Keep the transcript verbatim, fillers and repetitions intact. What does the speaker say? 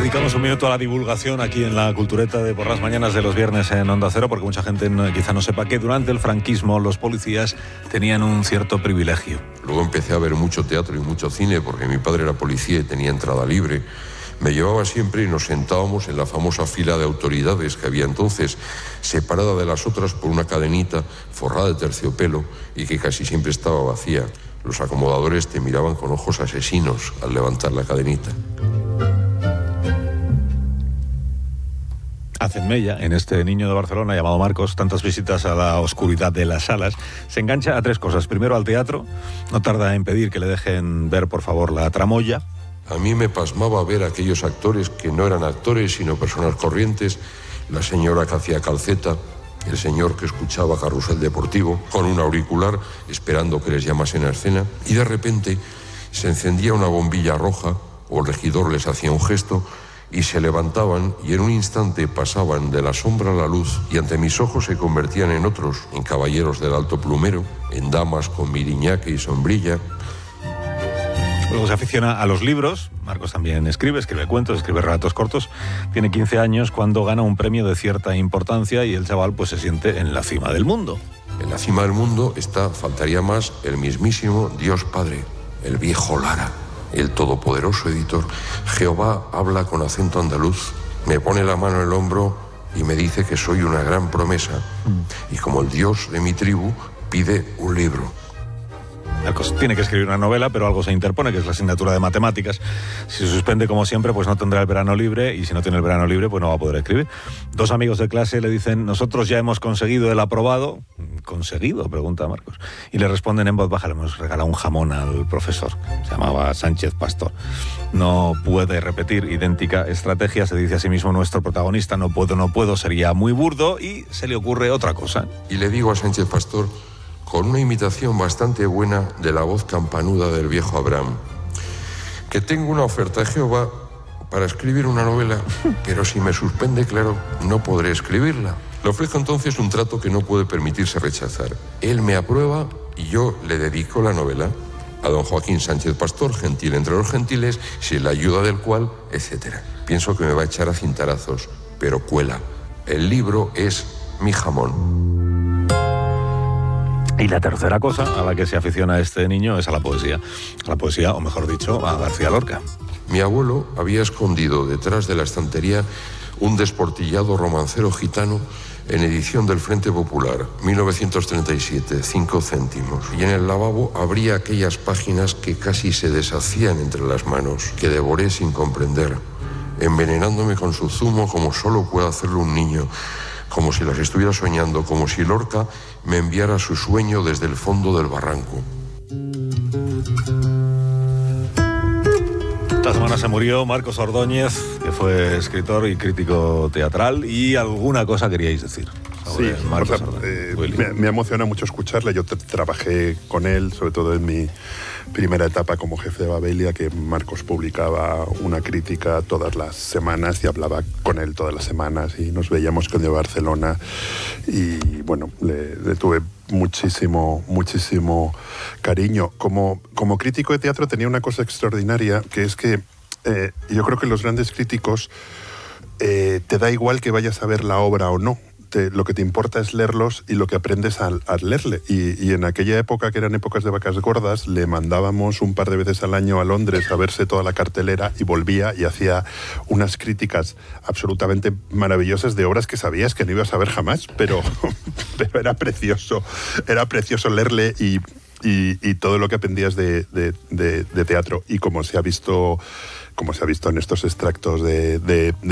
Dedicamos un minuto a la divulgación aquí en la cultureta de por las mañanas de los viernes en Onda Cero, porque mucha gente no, quizá no sepa que durante el franquismo los policías tenían un cierto privilegio. Luego empecé a ver mucho teatro y mucho cine, porque mi padre era policía y tenía entrada libre. Me llevaba siempre y nos sentábamos en la famosa fila de autoridades que había entonces, separada de las otras por una cadenita forrada de terciopelo y que casi siempre estaba vacía. Los acomodadores te miraban con ojos asesinos al levantar la cadenita. Hacen mella en este niño de Barcelona llamado Marcos, tantas visitas a la oscuridad de las salas. Se engancha a tres cosas. Primero, al teatro. No tarda en pedir que le dejen ver, por favor, la tramoya. A mí me pasmaba ver a aquellos actores que no eran actores, sino personas corrientes. La señora que hacía calceta, el señor que escuchaba Carrusel Deportivo, con un auricular, esperando que les llamasen a escena. Y de repente se encendía una bombilla roja, o el regidor les hacía un gesto, y se levantaban y en un instante pasaban de la sombra a la luz y ante mis ojos se convertían en otros, en caballeros del alto plumero, en damas con miriñaque y sombrilla. Luego se aficiona a los libros. Marcos también escribe, escribe cuentos, escribe relatos cortos. Tiene quince años cuando gana un premio de cierta importancia y el chaval pues se siente en la cima del mundo. En la cima del mundo está, faltaría más, el mismísimo Dios Padre, el viejo Lara. El todopoderoso editor. Jehová habla con acento andaluz, me pone la mano en el hombro y me dice que soy una gran promesa. Y como el Dios de mi tribu, pide un libro. Marcos tiene que escribir una novela, pero algo se interpone, que es la asignatura de matemáticas. Si se suspende como siempre, pues no tendrá el verano libre, y si no tiene el verano libre, pues no va a poder escribir. Dos amigos de clase le dicen, nosotros ya hemos conseguido el aprobado. ¿Conseguido?, pregunta Marcos. Y le responden en voz baja, le hemos regalado un jamón al profesor. Se llamaba Sánchez Pastor. No puede repetir idéntica estrategia, se dice a sí mismo nuestro protagonista, no puedo, no puedo, sería muy burdo, y se le ocurre otra cosa. Y le digo a Sánchez Pastor, con una imitación bastante buena de la voz campanuda del viejo Abraham, que tengo una oferta de Jehová para escribir una novela, pero si me suspende, claro, no podré escribirla. Le ofrezco entonces un trato que no puede permitirse rechazar. Él me aprueba y yo le dedico la novela a don Joaquín Sánchez Pastor, gentil entre los gentiles, sin la ayuda del cual, etcétera. Pienso que me va a echar a cintarazos, pero cuela. El libro es mi jamón. Y la tercera cosa a la que se aficiona este niño es a la poesía. A la poesía, o mejor dicho, a García Lorca. Mi abuelo había escondido detrás de la estantería un desportillado romancero gitano en edición del Frente Popular, mil novecientos treinta y siete, cinco céntimos. Y en el lavabo abría aquellas páginas que casi se deshacían entre las manos, que devoré sin comprender, envenenándome con su zumo como solo puede hacerlo un niño, como si las estuviera soñando, como si Lorca me enviara su sueño desde el fondo del barranco. Esta semana se murió Marcos Ordóñez, que fue escritor y crítico teatral, y alguna cosa queríais decir sobre sí, Marcos o sea, Ordóñez. Eh, me, me emociona mucho escucharle. Yo t- trabajé con él, sobre todo en mi primera etapa como jefe de Babelia, que Marcos publicaba una crítica todas las semanas y hablaba con él todas las semanas y nos veíamos con de Barcelona y bueno, le, le tuve muchísimo, muchísimo cariño. Como, como crítico de teatro tenía una cosa extraordinaria, que es que eh, yo creo que los grandes críticos eh, te da igual que vayas a ver la obra o no. Te, lo que te importa es leerlos y lo que aprendes al, al leerle. Y, y en aquella época, que eran épocas de vacas gordas, le mandábamos un par de veces al año a Londres a verse toda la cartelera y volvía y hacía unas críticas absolutamente maravillosas de obras que sabías que no ibas a ver jamás, pero, pero era precioso, era precioso leerle y, y, y todo lo que aprendías de, de, de, de teatro. Y como se ha visto, como se ha visto en estos extractos de, de, de